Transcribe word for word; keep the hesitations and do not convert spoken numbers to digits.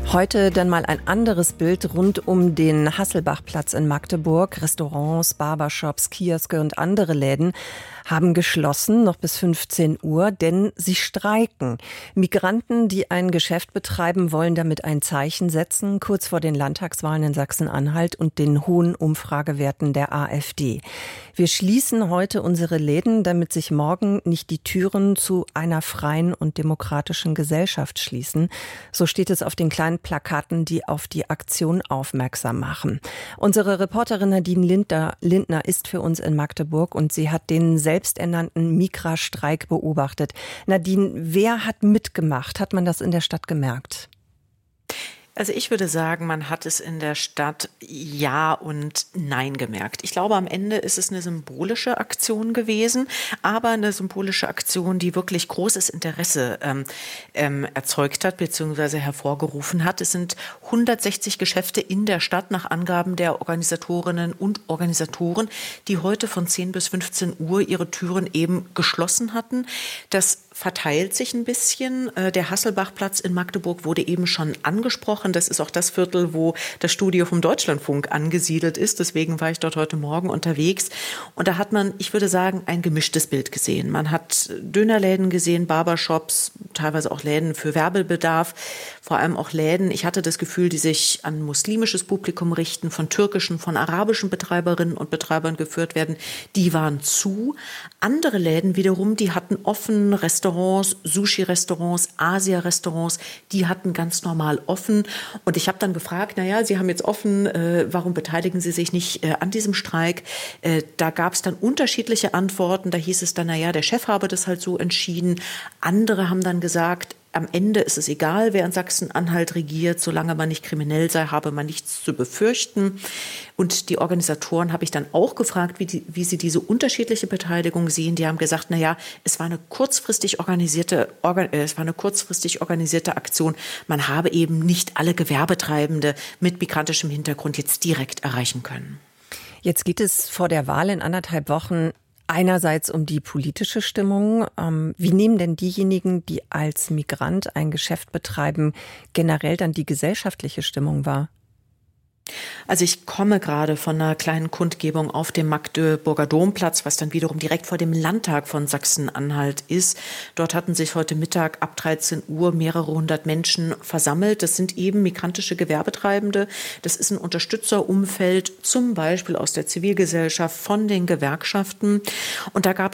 Heute dann mal ein anderes Bild rund um den Hasselbachplatz in Magdeburg. Restaurants, Barbershops, Kioske und andere Läden haben geschlossen, noch bis fünfzehn Uhr, denn sie streiken. Migranten, die ein Geschäft betreiben, wollen damit ein Zeichen setzen, kurz vor den Landtagswahlen in Sachsen-Anhalt und den hohen Umfragewerten der AfD. Wir schließen heute unsere Läden, damit sich morgen nicht die Türen zu einer freien und demokratischen Gesellschaft schließen. So steht es auf den kleinen Plakaten, die auf die Aktion aufmerksam machen. Unsere Reporterin Nadine Lindner, Lindner ist für uns in Magdeburg und sie hat den selbsternannten Migra-Streik beobachtet. Nadine, wer hat mitgemacht? Hat man das in der Stadt gemerkt? Also ich würde sagen, man hat es in der Stadt Ja und Nein gemerkt. Ich glaube, am Ende ist es eine symbolische Aktion gewesen, aber eine symbolische Aktion, die wirklich großes Interesse ähm, ähm, erzeugt hat bzw. hervorgerufen hat. Es sind hundertsechzig Geschäfte in der Stadt nach Angaben der Organisatorinnen und Organisatoren, die heute von zehn bis fünfzehn Uhr ihre Türen eben geschlossen hatten. Das verteilt sich ein bisschen. Der Hasselbachplatz in Magdeburg wurde eben schon angesprochen. Das ist auch das Viertel, wo das Studio vom Deutschlandfunk angesiedelt ist. Deswegen war ich dort heute Morgen unterwegs. Und da hat man, ich würde sagen, ein gemischtes Bild gesehen. Man hat Dönerläden gesehen, Barbershops, teilweise auch Läden für Werbebedarf, vor allem auch Läden. Ich hatte das Gefühl, die sich an muslimisches Publikum richten, von türkischen, von arabischen Betreiberinnen und Betreibern geführt werden. Die waren zu. Andere Läden wiederum, die hatten offen, Restaurants, Sushi-Restaurants, Asia-Restaurants, die hatten ganz normal offen. Und ich habe dann gefragt, naja, Sie haben jetzt offen, äh, warum beteiligen Sie sich nicht äh, an diesem Streik? Äh, da gab es dann unterschiedliche Antworten. Da hieß es dann, naja, der Chef habe das halt so entschieden. Andere haben dann gesagt, am Ende ist es egal, wer in Sachsen-Anhalt regiert, solange man nicht kriminell sei, habe man nichts zu befürchten. Und die Organisatoren habe ich dann auch gefragt, wie, die, wie sie diese unterschiedliche Beteiligung sehen. Die haben gesagt, na ja, es war eine kurzfristig organisierte, organ, äh, es war eine kurzfristig organisierte Aktion. Man habe eben nicht alle Gewerbetreibende mit migrantischem Hintergrund jetzt direkt erreichen können. Jetzt geht es vor der Wahl in anderthalb Wochen einerseits um die politische Stimmung. Wie nehmen denn diejenigen, die als Migrant ein Geschäft betreiben, generell dann die gesellschaftliche Stimmung wahr? Also ich komme gerade von einer kleinen Kundgebung auf dem Magdeburger Domplatz, was dann wiederum direkt vor dem Landtag von Sachsen-Anhalt ist. Dort hatten sich heute Mittag ab dreizehn Uhr mehrere hundert Menschen versammelt. Das sind eben migrantische Gewerbetreibende. Das ist ein Unterstützerumfeld, zum Beispiel aus der Zivilgesellschaft, von den Gewerkschaften. Und da gab